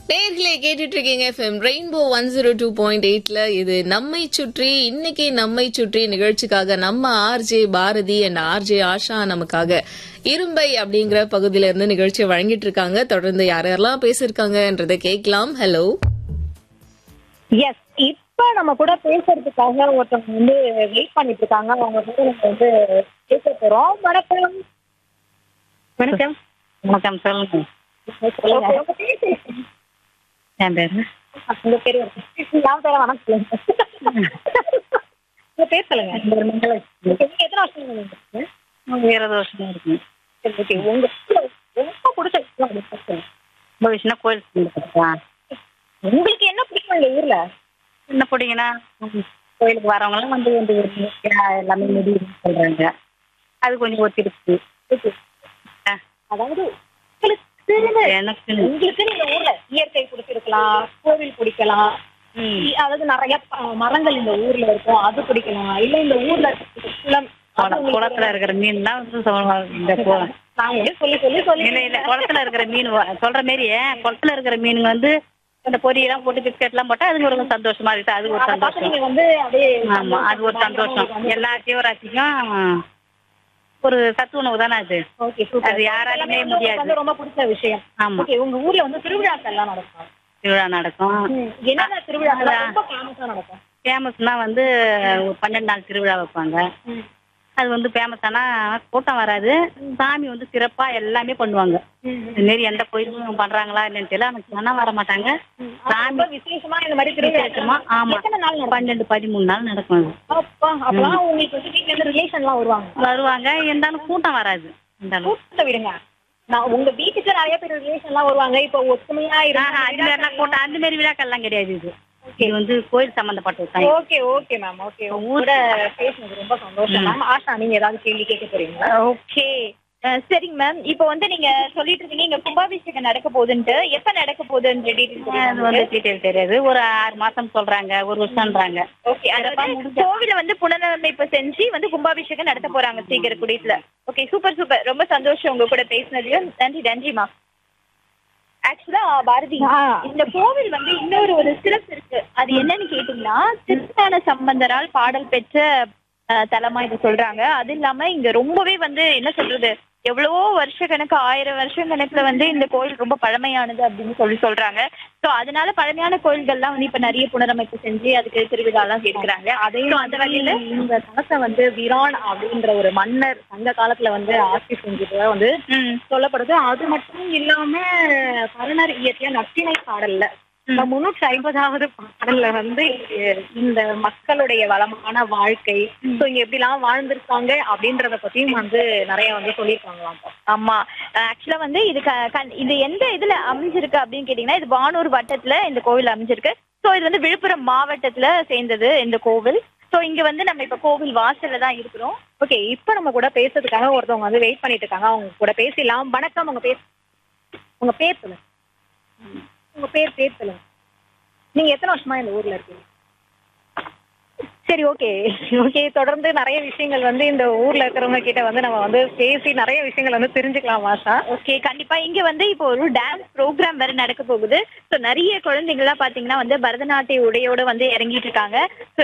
நேர்களே கேட்டுட்டு இருக்கீங்க எஃப்எம் ரெயின்போ 102.8ல இது நம்மை சுற்றி இன்னைக்கு நம்மை சுற்றி நிகழ்ச்சிக்காக நம்ம RJ Bharathi and RJ Asha நமக்காக இரும்பை அப்படிங்கிற பகுதியில இருந்து நிகழ்ச்சியை வழங்கிட்டு இருக்காங்க. தொடர்ந்து யாரெல்லாம் பேசிருக்காங்கன்றதை கேட்கலாம். ஹலோ. எஸ், இப்ப நம்ம கூட பேசுறதுக்காக ஒருத்தவங்க வந்து வெயிட் பண்ணிட்டு இருக்காங்க. அவங்க கூட நம்ம வந்து பேச போறோம். வணக்கம். வணக்கம். வணக்கம், சொல்லுங்க. சொல்லுங்க. உங்க பேர் சொல்லுங்க. என் பேரு உங்க பேரு நான் பேர வணக்கம் சொல்லுங்க. உங்க பேர் சொல்லுங்க. நீங்க எத்தனை வருஷம் இருக்கு? 20 வருஷமா இருக்கு. ஓகே, உங்க ரொம்ப பிடிச்ச விஷயம் அப்படின்னு சொல்லுங்க. ரொம்ப விஷயம் கோயில் சொல்லிருக்கா. உங்களுக்கு என்ன பிடிக்கும் இந்த ஊர்ல? என்ன பிடிக்குன்னா, கோயிலுக்கு வரவங்க எல்லாம் வந்து வந்து எல்லாமே முடியும்னு சொல்றாங்க. அது கொஞ்சம் ஒத்திருக்கு. அதாவது எனக்கு உங்களுக்கு இந்த ஊர்ல இயற்கை பிடிச்சிருக்கலாம், கோவில் பிடிக்கலாம், அதாவது நிறைய மரங்கள் இந்த ஊர்ல இருக்கும், அது பிடிக்கலாம். இல்ல இந்த ஊர்ல குளம், குளத்துல இருக்கிற மீன் தான் வந்து சொல்லுவாங்க. இந்த சொல்லி சொல்லி சொல்லி இல்ல இல்ல, குளத்துல இருக்கிற மீன் சொல்ற மாரி குளத்துல இருக்கிற மீனுங்க வந்து இந்த பொரியெல்லாம் போட்டு பிஸ்கெட் எல்லாம் போட்டா அதுக்கு ஒரு சந்தோஷமா இருக்கு. அது ஒரு சந்தோஷம். நீங்க வந்து அப்படியே ஆமா, அது ஒரு சந்தோஷம். எல்லா ஜீவராசிக்கும் ஒரு சத்து உணவு தானே அது. ஓகே, அது யாராலுமே முடியாது. வந்து ரொம்ப பிடிச்ச விஷயம். ஆமா, ஓகே, உங்க ஊர்ல வந்து திருவிழாக்கள் எல்லாம் நடக்கும். திருவிழா நடக்கும். என்னென்ன திருவிழாக்கள் ரொம்ப ஃபேமஸா நடக்கும்? ஃபேமஸ்னா வந்து ஒரு 12 நாள் திருவிழா வைப்பாங்க. அது வந்து ஃபேமஸ். ஆனா கூட்டம் வராது. சாமி வந்து சிறப்பா எல்லாமே பண்ணுவாங்க. இது மாரி எந்த கோயிலும் பண்றாங்களா இல்லைன்னு தெரியல. எனக்கு சொன்னா வர மாட்டாங்க. சாமி விசேஷமா இந்த மாதிரி திருவிழா. ஆமா, 12 13 நாள் நடக்கும். அப்பெல்லாம் உங்களுக்கு வந்து வீட்டுல இருந்து ரிலேஷன் எல்லாம் வருவாங்க. இருந்தாலும் கூட்டம் வராது. கூட்டத்தை விடுங்க, நான் உங்க வீட்டுக்கு நிறைய பேர் ரிலேஷன் எல்லாம் வருவாங்க. இப்ப ஒத்துமையா கூட்டம் அந்த மாதிரி விழாக்கள் எல்லாம் கிடையாது. இது வந்து கோயில் சம்பந்தப்பட்ட. Okay okay ma'am. ஓகே, ஊர பேசுனது ரொம்ப சந்தோஷம் மேம். ஆஷா, நீங்க ஏதாவது கேள்வி கேட்க போறீங்களா? ஓகே, சரிங்க மேம். இப்போ வந்து நீங்க சொல்லிட்டு இருக்கீங்க இங்க கும்பாபிஷேகம் நடக்க போகுதுன்ட்டு. எப்ப நடக்க போகுதுன்ற அது வந்து டீட்டெயில் தெரியாது. ஒரு 6 மாசம் சொல்றாங்க, ஒரு வருஷம்ன்றாங்க. ஓகே, அதாவது கோவில வந்து புனரமைப்பு செஞ்சு வந்து கும்பாபிஷேகம் நடத்த போறாங்க சீக்கிரக்குடியில. Okay, super super. ரொம்ப சந்தோஷம் உங்க கூட பேசினதுலயும். நன்றி நன்றிமா. ஆக்சுவலா பாரதி, இந்த கோவில் வந்து இன்னொரு ஒரு சிறப்பு இருக்கு. அது என்னன்னு கேட்டீங்கன்னா, திருஞான சம்பந்தரால் பாடல் பெற்ற தலமா இது சொல்றாங்க. அது இல்லாம இங்க ரொம்பவே வந்து என்ன சொல்றது, எவ்வளவோ வருஷ கணக்கு 1000 வருஷம் கணக்குல வந்து இந்த கோயில் ரொம்ப பழமையானது அப்படின்னு சொல்றாங்க. சோ அதனால பழமையான கோயில்கள்லாம் வந்து இப்ப நிறைய புனரமைப்பு செஞ்சு அதுக்கு திருவிழா எல்லாம் கேட்கிறாங்க. அதையும் அந்த வகையில இந்த தலத்தை வந்து விரான் அப்படின்ற ஒரு மன்னர் சங்க காலத்துல வந்து ஆட்சி செஞ்சது வந்து சொல்லப்படுது. அது மட்டும் இல்லாம கருணர் இயற்றிய நற்றிணை பாடல்ல 350வது பாடல்ல வந்து இந்த மக்களுடைய வளமான வாழ்க்கை, இங்க எப்படி எல்லாம் வாழ்ந்திருக்காங்க அப்படின்றத பத்தியும் வந்து நிறைய வந்து சொல்லியிருக்காங்களாம். ஆமா, ஆக்சுவலா வந்து இது எந்த இதுல அமைஞ்சிருக்கு அப்படின்னு கேட்டீங்கன்னா, இது வானூர் வட்டத்துல இந்த கோவில் அமைஞ்சிருக்கு. சோ இது வந்து விழுப்புரம் மாவட்டத்துல சேர்ந்தது இந்த கோவில். சோ இங்க வந்து நம்ம இப்ப கோவில் வாசல்ல தான் இருக்கிறோம். ஓகே, இப்ப நம்ம கூட பேசுறதுக்காக ஒருத்தவங்க வந்து வெயிட் பண்ணிட்டு இருக்காங்க. அவங்க கூட பேசலாம். வணக்கம். உங்க பேர் சொல்லுங்க. உங்க பேர் சொல்லுங்க. நீங்க எத்தனை வருஷமா இந்த ஊர்ல இருக்கீங்க? சரி, ஓகே ஓகே. தொடர்ந்து நிறைய விஷயங்கள் வந்து இந்த ஊர்ல இருக்கிறவங்க கிட்ட வந்து நம்ம வந்து பேசி நிறைய விஷயங்கள் வந்து தெரிஞ்சுக்கலாம் ஆஷா. ஓகே, கண்டிப்பா. இங்க வந்து இப்போ ஒரு டான்ஸ் ப்ரோக்ராம் வேற நடக்க போகுது. ஸோ நிறைய குழந்தைங்களாம் பாத்தீங்கன்னா வந்து பரதநாட்டிய உடையோட வந்து இறங்கிட்டு இருக்காங்க.